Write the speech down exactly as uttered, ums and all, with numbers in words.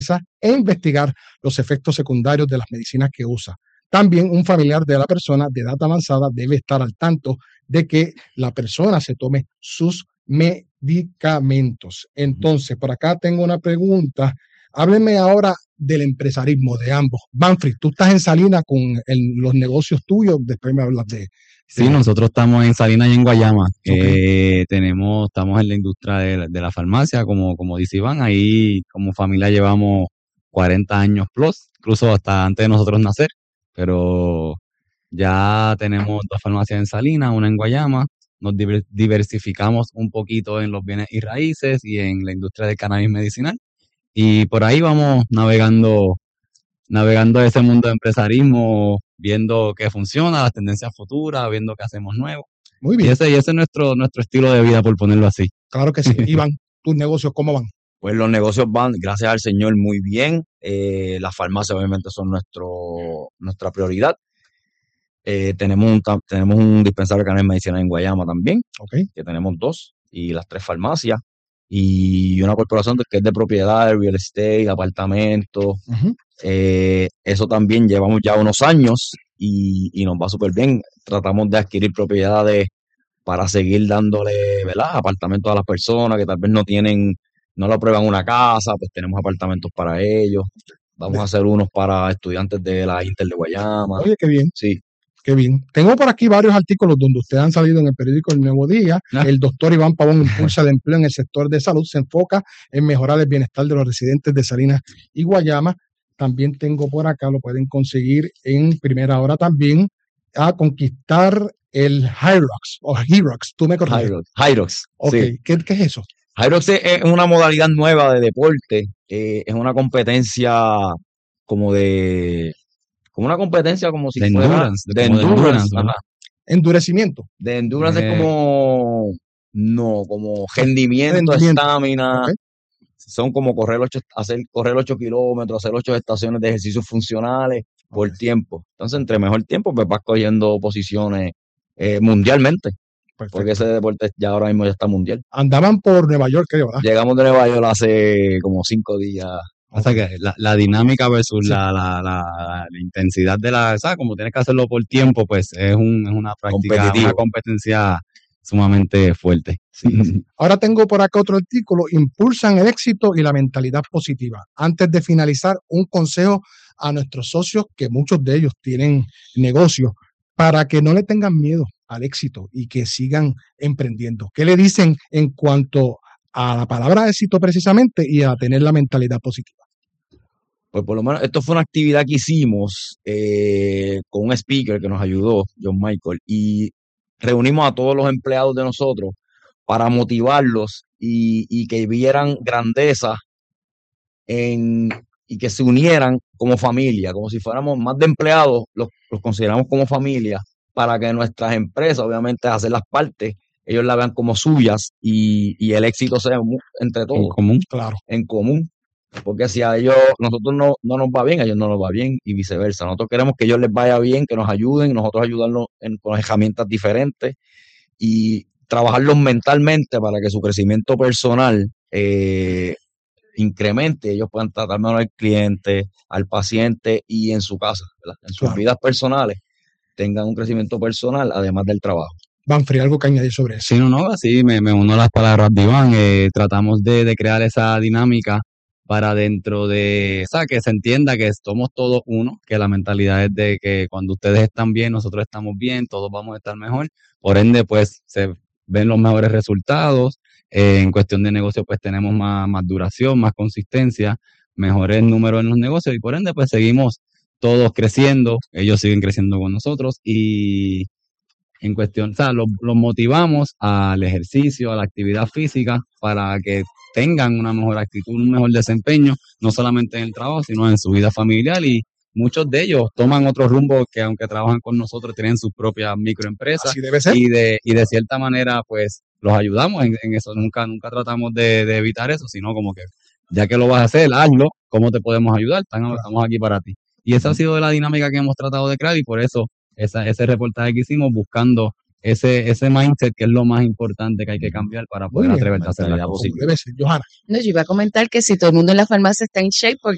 e investigar los efectos secundarios de las medicinas que usa. También un familiar de la persona de edad avanzada debe estar al tanto de que la persona se tome sus medicamentos. Entonces, por acá tengo una pregunta. Hábleme ahora del empresarismo de ambos. Banfri, tú estás en Salinas con el, los negocios tuyos, después me hablas de... de sí, nosotros estamos en Salinas y en Guayama. Okay. Eh, tenemos, estamos en la industria de, de la farmacia, como, como dice Iván. Ahí como familia llevamos cuarenta años plus, incluso hasta antes de nosotros nacer. Pero ya tenemos dos farmacias en Salinas, una en Guayama. Nos diversificamos un poquito en los bienes y raíces y en la industria del cannabis medicinal. Y por ahí vamos navegando, navegando ese mundo de empresarismo, viendo qué funciona, las tendencias futuras, viendo qué hacemos nuevo. Muy bien. Y ese, y ese es nuestro, nuestro estilo de vida, por ponerlo así. Claro que sí. Iván, ¿tus negocios cómo van? Pues los negocios van, gracias al Señor, muy bien. Eh, las farmacias obviamente son nuestro, nuestra prioridad. Eh, tenemos, un, tenemos un dispensario de cannabis medicinal en Guayama también, okay. que tenemos dos, y las tres farmacias, y una corporación que es de propiedad, real estate, apartamentos. Uh-huh. Eh, eso también llevamos ya unos años y, y nos va súper bien. Tratamos de adquirir propiedades para seguir dándole, ¿verdad?, apartamentos a las personas que tal vez no tienen, no lo aprueban una casa, pues tenemos apartamentos para ellos. Vamos bien. a hacer unos para estudiantes de la Inter de Guayama. Oye, qué bien. Sí. Qué bien. Tengo por aquí varios artículos donde ustedes han salido en el periódico El Nuevo Día. Ah. El doctor Iván Pavón impulsa el empleo en el sector de salud, se enfoca en mejorar el bienestar de los residentes de Salinas y Guayama. También tengo por acá, lo pueden conseguir en Primera Hora también, a conquistar el Hyrox o Hyrox. Tú me corriges. Hyrox. Hyrox. Ok. Sí. ¿Qué, ¿Qué es eso? Hyrox es una modalidad nueva de deporte. Eh, es una competencia como de... como una competencia como si de fuera endurance, de, de endurance, endurance ajá. Endurecimiento. De endurance eh. es como no, como rendimiento, estamina. Okay. Son como correr ocho, hacer correr ocho kilómetros, hacer ocho estaciones de ejercicios funcionales por okay. tiempo. Entonces, entre mejor tiempo, pues vas cogiendo posiciones eh, mundialmente. Perfecto. Porque ese deporte ya ahora mismo ya está mundial. Andaban por Nueva York, creo, ¿verdad? Llegamos de Nueva York hace como cinco días. O sea que la, la dinámica versus sí. la, la, la, la intensidad de la, ¿sabes? Como tienes que hacerlo por tiempo, pues es, un, es una práctica, una competencia sumamente fuerte. Sí. Ahora tengo por acá otro artículo, impulsan el éxito y la mentalidad positiva. Antes de finalizar, un consejo a nuestros socios, que muchos de ellos tienen negocios, para que no le tengan miedo al éxito y que sigan emprendiendo. ¿Qué le dicen en cuanto a la palabra éxito precisamente y a tener la mentalidad positiva? Pues por lo menos esto fue una actividad que hicimos eh, con un speaker que nos ayudó, John Michael, y reunimos a todos los empleados de nosotros para motivarlos y, y que vieran grandeza en, y que se unieran como familia, como si fuéramos más de empleados, los, los consideramos como familia, para que nuestras empresas, obviamente, hacer las partes, ellos la vean como suyas y, y el éxito sea entre todos. En común. Claro. En común. Porque si a ellos, nosotros no, no nos va bien, a ellos no nos va bien y viceversa. Nosotros queremos que a ellos les vaya bien, que nos ayuden, nosotros ayudarlos en, con herramientas diferentes y trabajarlos mentalmente para que su crecimiento personal eh, incremente, ellos puedan tratar mejor al cliente, al paciente y en su casa, ¿verdad? En sus claro. vidas personales tengan un crecimiento personal además del trabajo. Banfri, algo que añadir sobre eso. Sí, no, no, así me, me uno a las palabras de Iván, eh, tratamos de, de crear esa dinámica para dentro de, o sea, que se entienda que somos todos uno, que la mentalidad es de que cuando ustedes están bien, nosotros estamos bien, todos vamos a estar mejor, por ende, pues, se ven los mejores resultados, eh, en cuestión de negocio, pues, tenemos más, más duración, más consistencia, mejores números en los negocios, y por ende, pues, seguimos todos creciendo, ellos siguen creciendo con nosotros, y en cuestión, o sea, los, los motivamos al ejercicio, a la actividad física, para que tengan una mejor actitud, un mejor desempeño, no solamente en el trabajo, sino en su vida familiar, y muchos de ellos toman otro rumbo que aunque trabajan con nosotros, tienen sus propias microempresas. Así debe ser. Y de, y de cierta manera, pues, los ayudamos en, en eso, nunca, nunca tratamos de, de evitar eso, sino como que, ya que lo vas a hacer, hazlo, ¿cómo te podemos ayudar? Estamos, estamos aquí para ti. Y esa ha sido la dinámica que hemos tratado de crear, y por eso esa, ese reportaje que hicimos, buscando ese ese mindset que es lo más importante que hay que cambiar para poder atreverte a hacer la cosa. Debe ser, Johanna. No, yo iba a comentar que si todo el mundo en la farmacia está en shape, ¿por